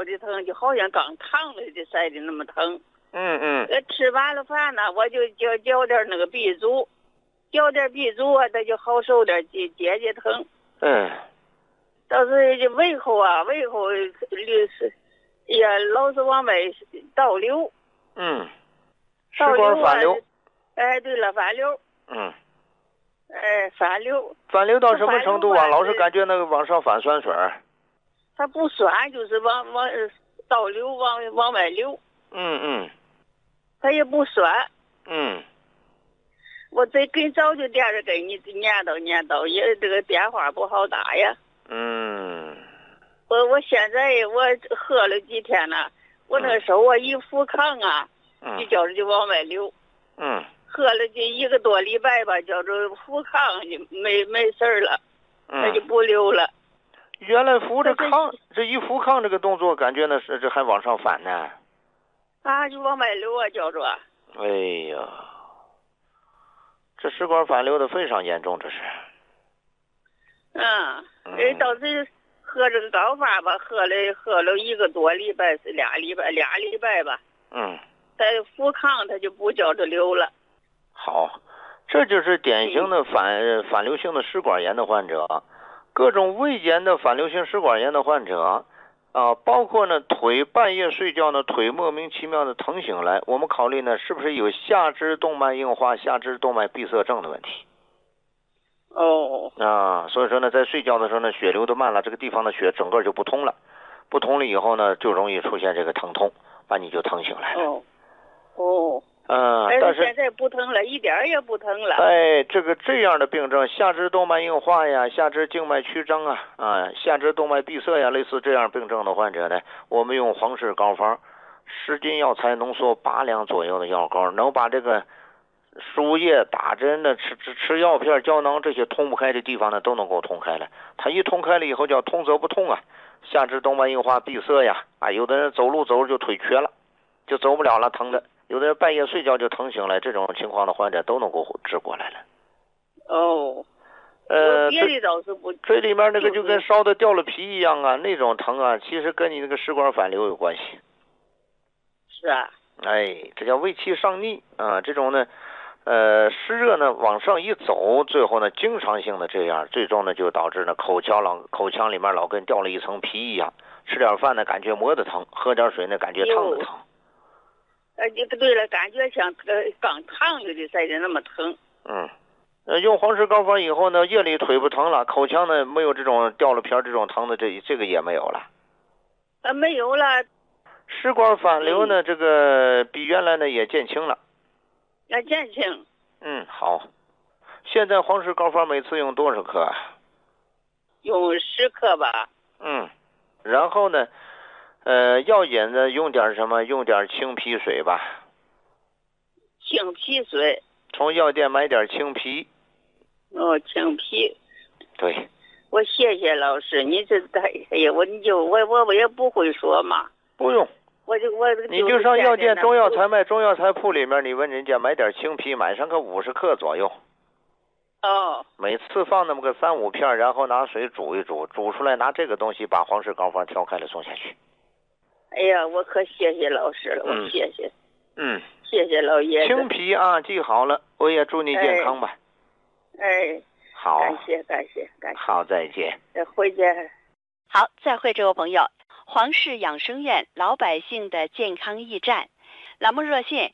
的疼，就好像刚烫了的塞的那么疼。吃完了饭呢，我就嚼点那个鼻祖，嚼点鼻祖啊，它就好受点，解疼。倒是这胃口是，哎呀，老是往外倒流。 食管反流。 哎，对了，反流。反流。 反流到什么程度啊？老是感觉那个往上反酸水。 它不酸，就是往倒流，往外流。它也不酸。我这更早就惦着给你念叨，也这个电话不好打呀。我现在我喝了几天了，我那时候我一腹炕啊，就觉着就往外流。喝了这1个多礼拜吧，觉着腹炕就没事儿了，它就不流了。 原来扶着炕，这一扶炕这个动作，感觉呢是这还往上反呢。 就往外流啊，觉着。 哎呀，这食管反流的非常严重，这是。 倒是喝这个膏法吧，喝了1个多礼拜，是俩礼拜吧。在腹炕它就不觉着流了。 好，这就是典型的反流性的食管炎的患者。各种胃炎的反流性食管炎的患者包括呢腿半夜睡觉呢，腿莫名其妙的疼醒来，我们考虑呢是不是有下肢动脉硬化、下肢动脉闭塞症的问题。所以说呢，在睡觉的时候呢，血流得慢了，这个地方的血整个就不通了，不通了以后呢，就容易出现这个疼痛，把你就疼醒来了。但是现在不疼了，一点也不疼了。 这样的病症，下肢动脉硬化呀，下肢静脉曲张下肢动脉闭塞呀，类似这样病症的患者呢，我们用黄氏膏方，10斤药材浓缩8两左右的药膏，能把这个输液、打针的、吃药片、胶囊这些通不开的地方呢，都能够通开了。它一通开了以后，叫通则不痛啊，下肢动脉硬化闭塞呀，有的人走路走着就腿瘸了，就走不了了，疼的。有的人半夜睡觉就疼醒来，这种情况的患者都能够治过来了。 别的倒是不。 这里面那个就跟烧的掉了皮一样啊，那种疼啊，其实跟你那个食管反流有关系。 是啊。 这叫胃气上逆这种呢，湿热呢往上一走，最后呢经常性的这样，最终呢就导致呢口腔里面老跟掉了一层皮一样，吃点饭呢感觉磨得疼，喝点水呢感觉烫的疼。 对了，感觉像刚烫了的塞的那么疼。 用黄氏膏方以后呢，夜里腿不疼了，口腔呢没有这种掉了皮这种疼的，这个也没有了。 没有了。 食管反流呢，这个比原来呢也减轻了。 减轻。 好。现在黄氏膏方每次用多少克？ 用10克吧。 然后呢？药引呢用点什么？用点青皮水吧。 青皮水。 从药店买点青皮。 青皮。 对。 我谢谢老师，你这我也不会说嘛。 不用。你就上药店中药材卖中药材铺里面，你问人家买点青皮，买上个50克左右。每次放那么个3、5片，然后拿水煮一煮，煮出来拿这个东西把黄氏膏方调开了送下去。 哎呀，我可谢谢老师了，我谢谢。谢谢老爷子。 青皮记好了，我也祝你健康吧。好。 感谢。 好，再见。 回见。 好，再会，这位朋友。黄氏养生院老百姓的健康驿站，栏目热线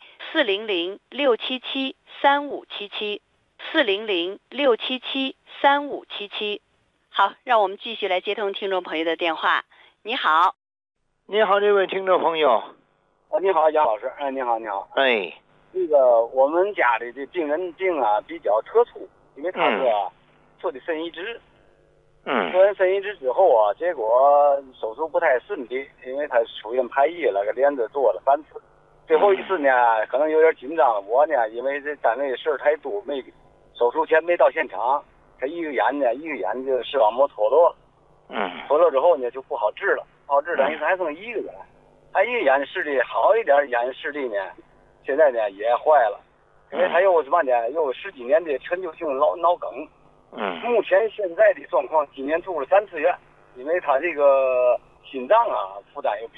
400-677-3577，400-677-3577。好，让我们继续来接通听众朋友的电话。你好。 你好，这位听众朋友。 你好，杨老师。你好。那个我们家里的病人比较特殊，因为他是做的肾移植。做完肾移植之后结果手术不太顺利，因为他出院排异了，连着做了3次。最后一次呢，可能有点紧张。我呢，因为这单位事儿太多，手术前没到现场。他一个眼就视网膜脱落了。脱落之后呢，就不好治了。等于还剩1个眼。他一个眼视力好一点，眼视力呢，现在呢也坏了，因为他有有10几年的全球性脑梗。目前现在的状况，今年住了3次院，因为他这个心脏负担又比